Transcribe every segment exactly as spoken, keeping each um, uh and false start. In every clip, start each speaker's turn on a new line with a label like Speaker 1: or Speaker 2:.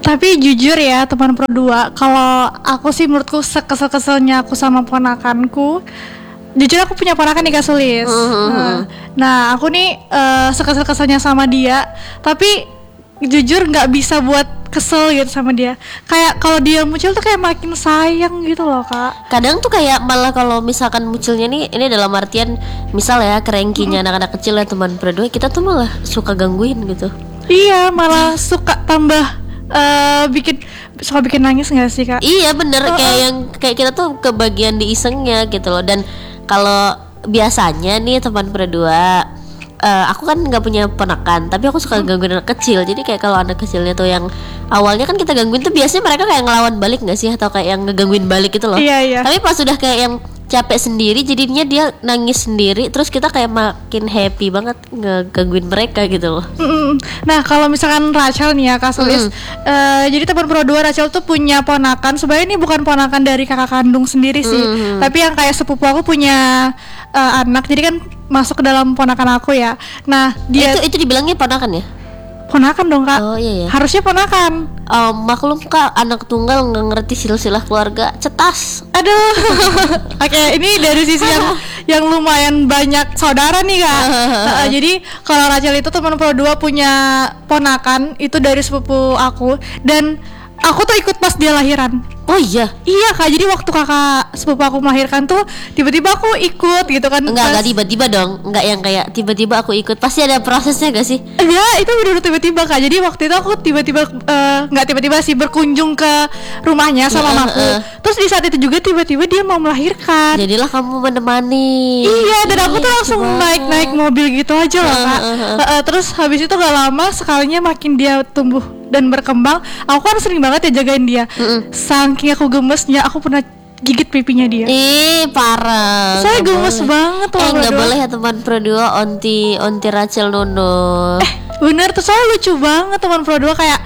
Speaker 1: Tapi jujur ya teman pro dua, kalau aku sih menurutku sekesel-keselnya aku sama ponakanku. Jujur aku punya ponakan nih Kak Sulis.
Speaker 2: Mm-hmm.
Speaker 1: Nah, nah aku nih uh, sekesel-keselnya sama dia, tapi jujur nggak bisa buat kesel gitu sama dia. Kayak kalau dia muncul tuh kayak makin sayang gitu loh Kak.
Speaker 2: Kadang tuh kayak malah kalau misalkan munculnya nih, ini dalam artian misal ya kerengkinya mm-hmm. anak-anak kecil ya teman pro dua, kita tuh malah suka gangguin gitu.
Speaker 1: Iya, malah suka tambah Uh, bikin suka bikin nangis nggak sih Kak?
Speaker 2: Iya bener,
Speaker 1: uh,
Speaker 2: kayak
Speaker 1: uh.
Speaker 2: yang kayak kita tuh kebagian di isengnya gitu loh. Dan kalau biasanya nih teman berdua, uh, aku kan nggak punya ponakan, tapi aku suka gangguin anak kecil. Jadi kayak kalau anak kecilnya tuh yang awalnya kan kita gangguin tuh biasanya mereka kayak ngelawan balik nggak sih, atau kayak yang ngegangguin balik gitu loh.
Speaker 1: Iya, iya.
Speaker 2: Tapi pas sudah kayak yang capek sendiri, jadinya dia nangis sendiri, terus kita kayak makin happy banget ngegangguin mereka gitu loh.
Speaker 1: Mm-mm. Nah kalau misalkan Rachel nih ya Kak Sulis, uh, jadi teman pro dua Rachel tuh punya ponakan. Sebenarnya ini bukan ponakan dari kakak kandung sendiri sih, mm-hmm. tapi yang kayak sepupu aku punya uh, anak, jadi kan masuk ke dalam ponakan aku ya. Nah dia
Speaker 2: itu itu dibilangnya ponakan ya?
Speaker 1: Ponakan dong Kak.
Speaker 2: Oh iya ya.
Speaker 1: Harusnya ponakan.
Speaker 2: Oh, maklum Kak, anak tunggal nggak ngerti silsilah keluarga, cetas.
Speaker 1: Aduh. Oke, okay, ini dari sisi yang yang lumayan banyak saudara nih Kak. uh, jadi kalau Rachel itu teman pro dua punya ponakan itu dari sepupu aku, dan aku tuh ikut pas dia lahiran.
Speaker 2: Oh iya?
Speaker 1: Iya Kak, jadi waktu kakak sepupu aku melahirkan tuh tiba-tiba aku ikut gitu kan.
Speaker 2: Enggak, enggak tiba-tiba dong. Enggak yang kayak tiba-tiba aku ikut. Pasti ada prosesnya gak sih?
Speaker 1: Enggak, itu bener-bener tiba-tiba Kak. Jadi waktu itu aku tiba-tiba uh, Enggak tiba-tiba sih, berkunjung ke rumahnya sama
Speaker 2: uh,
Speaker 1: mamaku.
Speaker 2: uh.
Speaker 1: Terus di saat itu juga tiba-tiba dia mau melahirkan.
Speaker 2: Jadilah kamu menemani.
Speaker 1: Iya, dan aku tuh langsung naik-naik mobil gitu aja loh Kak. uh, uh, uh. Uh, uh, Terus habis itu gak lama, sekalinya makin dia tumbuh dan berkembang, aku kan sering banget ya jagain dia. uh-uh. Saking aku gemesnya, aku pernah gigit pipinya dia.
Speaker 2: Ih, parah.
Speaker 1: Saya gemes boleh. banget loh.
Speaker 2: Eh, nggak boleh ya teman pro dua, onti onti Rachel Nono.
Speaker 1: Eh, bener tuh, soalnya lucu banget teman pro dua, kayak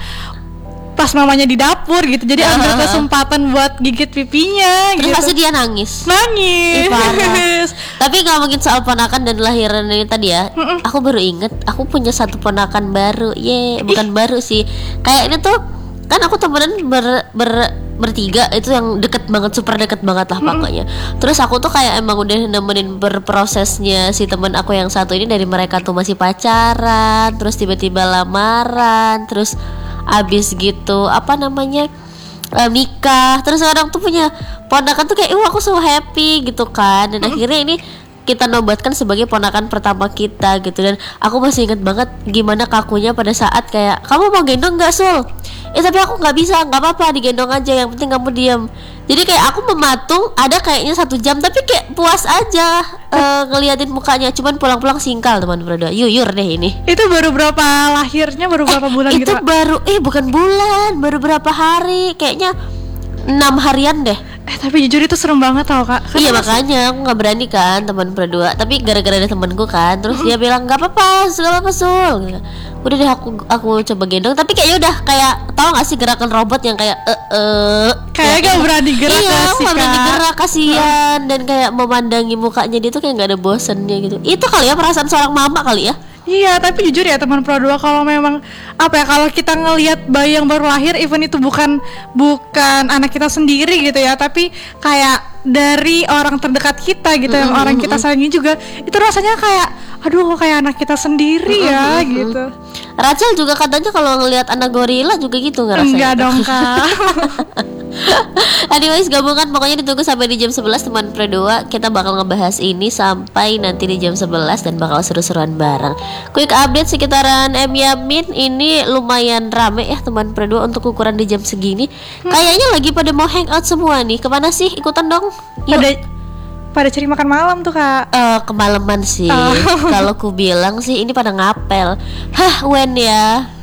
Speaker 1: pas mamanya di dapur gitu, jadi uh, ambil kesempatan buat gigit pipinya.
Speaker 2: Terus
Speaker 1: gitu.
Speaker 2: pasti dia nangis.
Speaker 1: Nangis.
Speaker 2: Ih, parah. Tapi ngomongin soal ponakan dan lahiran ini tadi ya, Mm-mm. aku baru inget, aku punya satu ponakan baru. Ye, bukan Ih. baru sih. Kayak ini tuh kan aku temenan ber, ber bertiga, itu yang deket banget, super deket banget lah pokoknya. Mm-hmm. Terus aku tuh kayak emang udah nemenin berprosesnya si temen aku yang satu ini, dari mereka tuh masih pacaran, terus tiba-tiba lamaran, terus abis gitu apa namanya uh, nikah, terus orang tuh punya ponakan tuh kayak, uh aku so happy gitu kan. Dan mm-hmm. akhirnya ini kita nobatkan sebagai ponakan pertama kita gitu. Dan aku masih inget banget gimana kakunya pada saat kayak, kamu mau gendong gak Sul? Eh tapi aku nggak bisa, nggak apa-apa digendong aja, yang penting kamu diam. Jadi kayak aku mematung ada kayaknya satu jam, tapi kayak puas aja uh, ngeliatin mukanya. Cuman pulang-pulang singkal teman berdua, yuyur deh ini.
Speaker 1: Itu baru berapa lahirnya, baru berapa
Speaker 2: eh,
Speaker 1: bulan
Speaker 2: itu
Speaker 1: gitu?
Speaker 2: Itu baru, eh bukan bulan, baru berapa hari, kayaknya enam harian deh.
Speaker 1: Eh tapi jujur itu serem banget tau Kak.
Speaker 2: Iya makanya aku nggak berani kan teman berdua. Tapi gara-gara ada temanku kan, terus dia bilang nggak apa-apa, nggak apa-apa Sul. Udah deh aku aku coba gendong, tapi kayaknya udah kayak, tau gak sih gerakan robot yang kayak eh eh
Speaker 1: kayak gak berani gerak.
Speaker 2: Iya,
Speaker 1: aku
Speaker 2: gak berani gerak, kasihan. Dan kayak memandangi mukanya dia tuh kayak gak ada bosennya gitu. Itu kali ya perasaan seorang mama kali ya.
Speaker 1: Iya, tapi jujur ya teman pro dua, kalau memang apa ya, kalau kita ngelihat bayi yang baru lahir, even itu bukan bukan anak kita sendiri gitu ya, tapi kayak dari orang terdekat kita gitu, mm-hmm. yang orang kita sayangi juga, itu rasanya kayak aduh kayak anak kita sendiri ya, mm-hmm. gitu.
Speaker 2: Rachel juga katanya kalau ngelihat anak gorila juga gitu nggak rasanya?
Speaker 1: Enggak dong Kak.
Speaker 2: Anyways, gabungan pokoknya ditunggu sampai di jam sebelas teman pro dua. Kita bakal ngebahas ini sampai nanti di jam sebelas dan bakal seru-seruan bareng. Quick update sekitaran M Yamin, ini lumayan rame ya teman pro dua untuk ukuran di jam segini. hmm. Kayaknya lagi pada mau hangout semua nih. Kemana sih? Ikutan dong. Yuk.
Speaker 1: Pada pada cari makan malam tuh Kak.
Speaker 2: Uh, kemalaman sih. Oh. Kalau ku bilang sih ini pada ngapel. Hah, when ya?